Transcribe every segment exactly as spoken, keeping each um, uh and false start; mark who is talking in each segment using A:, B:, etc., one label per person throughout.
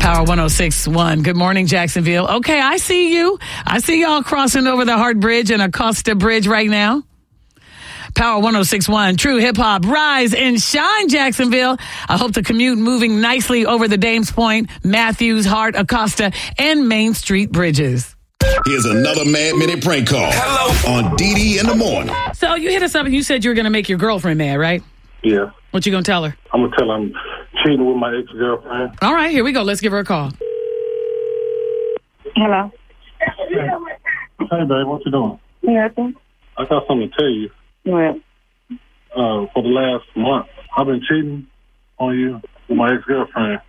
A: Power one oh six point one. Good morning, Jacksonville. Okay, I see you. I see y'all crossing over the Hart Bridge and Acosta Bridge right now. Power one oh six point one, True Hip Hop, rise and shine, Jacksonville. I hope the commute moving nicely over the Dames Point, Matthews, Hart, Acosta, and Main Street bridges.
B: Here's another Mad Minute prank call. Hello. On D D in the morning.
A: So you hit us up and you said you were going to make your girlfriend mad, right?
C: Yeah.
A: What you going to tell her?
C: I'm going to tell her I'm cheating with my ex-girlfriend.
A: All right, here we go. Let's give her a call.
D: Hello.
C: Hey, hey babe, what you doing?
D: Nothing.
C: I got something to tell you.
D: What?
C: Uh, for the last month, I've been cheating on you with my ex-girlfriend.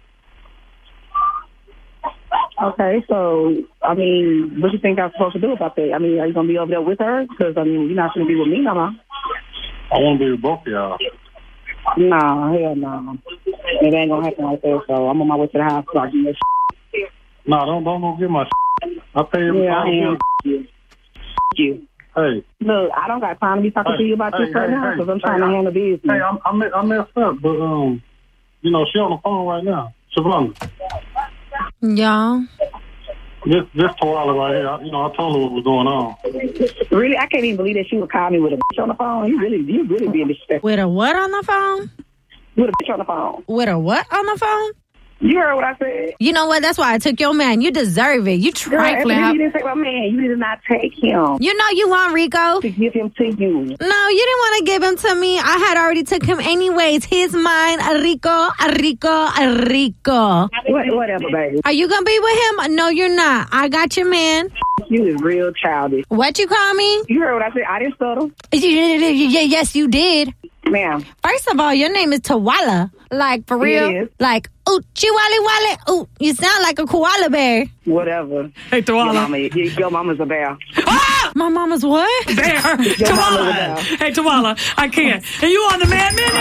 D: Okay, so, I mean, what do you think I'm supposed to do about that? I mean, are you going to be over there with her? Because, I mean, you're not going to be with me no more.
C: I want to be with both of y'all.
D: Nah, hell no. It ain't going to happen like that, so I'm on my way to the house starting this shit.
C: Nah, don't, don't go get my shit. I pay you.
D: Yeah, I am. You. you.
C: Hey.
D: Look, I don't got time to be talking
C: hey,
D: to you about
C: hey,
D: this right
C: hey,
D: now because
C: hey,
D: I'm trying
C: hey,
D: to handle business.
C: Hey, I'm, I'm, I messed up, but, um, you know, she on the phone right now. Shavonda.
E: Y'all.
C: This, this Tawala right here, I, you know, I told her what was going on.
D: Really? I can't even believe that she would call me with a bitch on the phone. You really, you really being disrespectful.
E: With a what on the phone?
D: With a bitch on the phone.
E: With a what on the phone?
D: You heard what I said.
E: You know what? That's why I took your man. You deserve it. You trifling.
D: Girl, you didn't take my man. You did not take him.
E: You know you want Rico.
D: To give him to you.
E: No, you didn't want to give him to me. I had already took him anyways. He's mine. Rico, Rico, Rico.
D: What, whatever, baby.
E: Are you going to be with him? No, you're not. I got your man.
D: You is real childish.
E: What you call me?
D: You heard what I said. I didn't stutter.
E: Yes, you did.
D: Ma'am.
E: First of all, your name is Tawala. Like, for real?
D: Yes.
E: Like, ooh, chiwali wali. Ooh, you sound like a koala bear.
D: Whatever.
A: Hey, Tawala.
D: Your, mama, your, your mama's a bear.
A: Ah!
E: My mama's what?
A: Bear.
D: Your
A: Tawala.
D: mama's a bear.
A: Hey, Tawala, I can't. And you on the Mad Minute?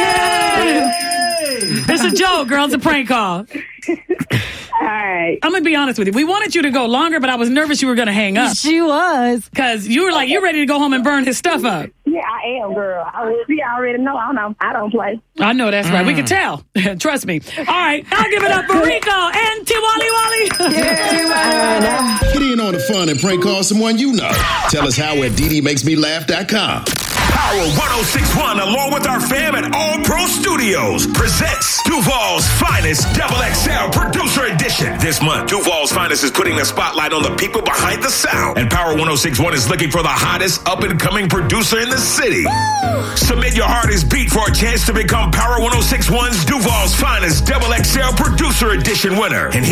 A: Hey! It's a joke, girl. It's a prank call.
D: All right.
A: I'm going to be honest with you. We wanted you to go longer, but I was nervous you were going to hang up.
E: She was.
A: Because you were like, you're ready to go home and burn his stuff up.
D: Yeah, I am, girl. I will see. I already know. I don't know. I don't play.
A: I know that's right. We can tell. Trust me. All right. I'll give it up for Rico and Tiwali Wally.
D: Yeah.
B: Get in on the fun and prank call someone you know. Tell us how at D D makes me laugh dot com.
F: Power one oh six point one, along with our fam at All Pro Studios, presents Duval's Finest Double X L Producer Edition. This month, Duval's Finest is putting the spotlight on the people behind the sound. And Power one oh six point one is looking for the hottest up-and-coming producer in the city. Woo! Submit your hardest beat for a chance to become Power one oh six point one's Duval's Finest Double X L Producer Edition winner. And